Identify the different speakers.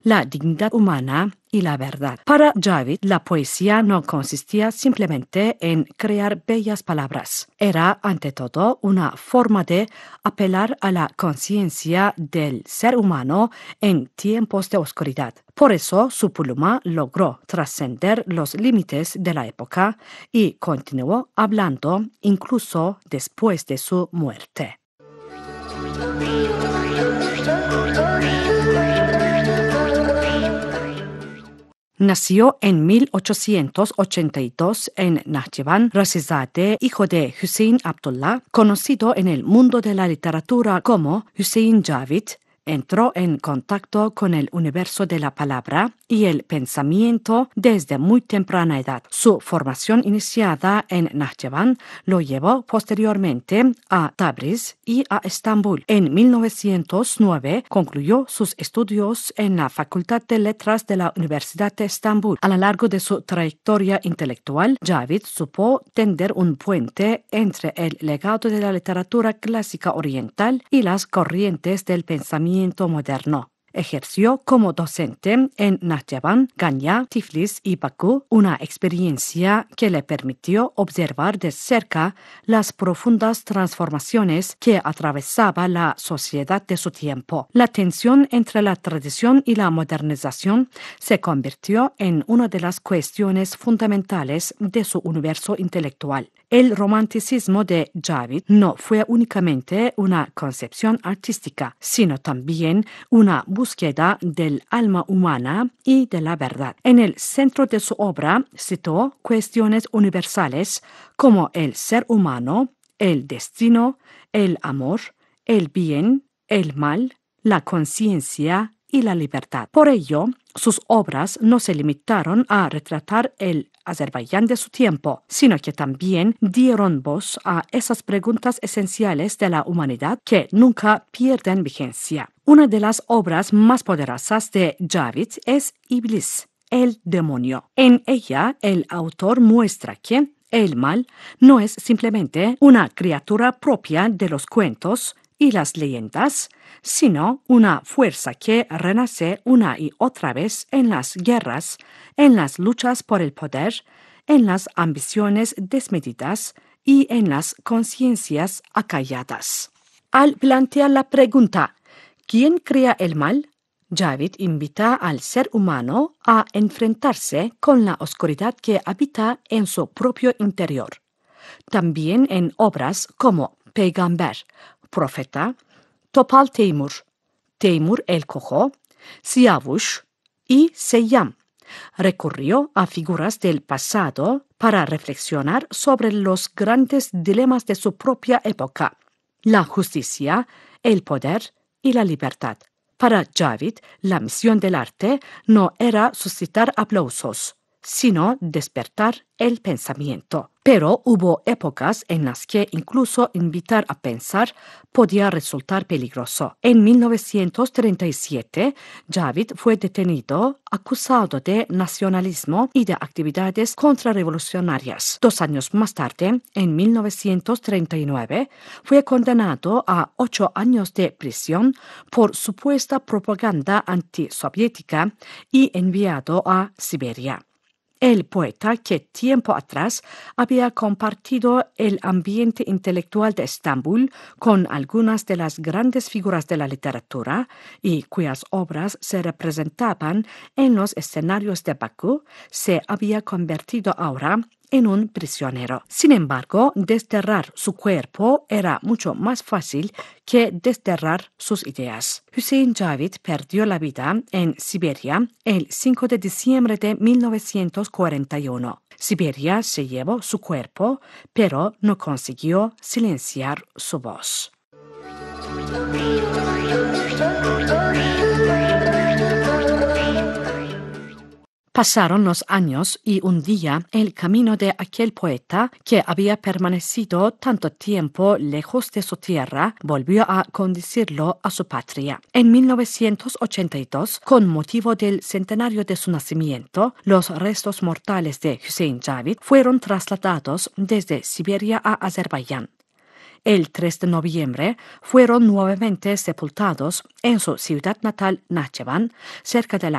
Speaker 1: la dignidad humana y la verdad. Para Javid, la poesía no consistía simplemente en crear bellas palabras. Era, ante todo, una forma de apelar a la conciencia del ser humano en tiempos de oscuridad. Por eso, su pluma logró trascender los límites de la época y continuó hablando incluso después de su muerte. Nació en 1882 en Nahchivan Razizadeh, hijo de Hussein Abdullah, conocido en el mundo de la literatura como Hussein Javid. Entró en contacto con el universo de la palabra y el pensamiento desde muy temprana edad. Su formación iniciada en Nahchivan lo llevó posteriormente a Tabriz y a Estambul. En 1909 concluyó sus estudios en la Facultad de Letras de la Universidad de Estambul. A lo largo de su trayectoria intelectual, Javid supo tender un puente entre el legado de la literatura clásica oriental y las corrientes del pensamiento moderno. Ejerció como docente en Nahchivan, Ganya, Tiflis y Bakú, una experiencia que le permitió observar de cerca las profundas transformaciones que atravesaba la sociedad de su tiempo. La tensión entre la tradición y la modernización se convirtió en una de las cuestiones fundamentales de su universo intelectual. El romanticismo de Javid no fue únicamente una concepción artística, sino también una búsqueda del alma humana y de la verdad. En el centro de su obra citó cuestiones universales como el ser humano, el destino, el amor, el bien, el mal, la conciencia y la libertad. Por ello, sus obras no se limitaron a retratar el Azerbaiyán de su tiempo, sino que también dieron voz a esas preguntas esenciales de la humanidad que nunca pierden vigencia. Una de las obras más poderosas de Javid es Iblis, el demonio. En ella, el autor muestra que el mal no es simplemente una criatura propia de los cuentos y las leyendas, sino una fuerza que renace una y otra vez en las guerras, en las luchas por el poder, en las ambiciones desmedidas y en las conciencias acalladas. Al plantear la pregunta, ¿quién crea el mal?, Javid invita al ser humano a enfrentarse con la oscuridad que habita en su propio interior. También en obras como Peygamber, Profeta, Topal Teymur, Teymur el Cojo, Siyavush y Seyyam recurrió a figuras del pasado para reflexionar sobre los grandes dilemas de su propia época: la justicia, el poder y la libertad. Para Javid, la misión del arte no era suscitar aplausos, sino despertar el pensamiento. Pero hubo épocas en las que incluso invitar a pensar podía resultar peligroso. En 1937, Javid fue detenido, acusado de nacionalismo y de actividades contrarrevolucionarias. 2 años más tarde, en 1939, fue condenado a 8 años de prisión por supuesta propaganda antisoviética y enviado a Siberia. El poeta, que tiempo atrás había compartido el ambiente intelectual de Estambul con algunas de las grandes figuras de la literatura y cuyas obras se representaban en los escenarios de Bakú, se había convertido ahora en un prisionero. Sin embargo, desterrar su cuerpo era mucho más fácil que desterrar sus ideas. Hussein Javid perdió la vida en Siberia el 5 de diciembre de 1941. Siberia se llevó su cuerpo, pero no consiguió silenciar su voz. Pasaron los años y un día el camino de aquel poeta que había permanecido tanto tiempo lejos de su tierra volvió a conducirlo a su patria. En 1982, con motivo del centenario de su nacimiento, los restos mortales de Hussein Javid fueron trasladados desde Siberia a Azerbaiyán. El 3 de noviembre fueron nuevamente sepultados en su ciudad natal Nahchivan, cerca de la